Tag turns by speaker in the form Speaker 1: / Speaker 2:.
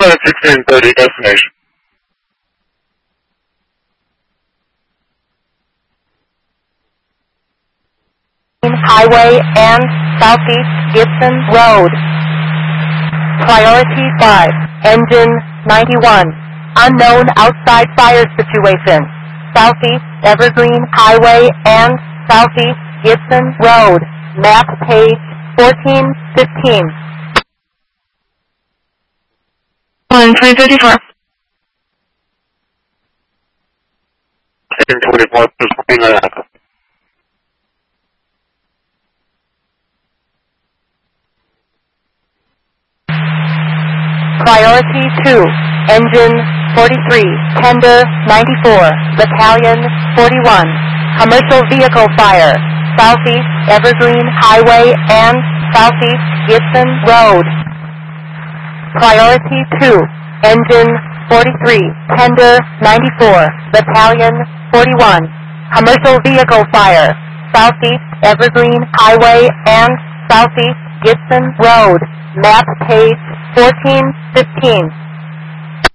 Speaker 1: 1630 destination.
Speaker 2: Highway and Southeast Gibson Road. Priority 5, engine 91. Unknown outside fire situation. Southeast Evergreen Highway and Southeast Gibson Road. Map page 1415.
Speaker 3: On 334.
Speaker 1: 1624, just 29.
Speaker 2: Priority 2, engine 43, tender 94, battalion 41, commercial vehicle fire, Southeast Evergreen Highway and Southeast Gibson Road. Priority 2, engine 43, tender 94, battalion 41, commercial vehicle fire, Southeast Evergreen Highway and Southeast Gibson Road. Map page 1415.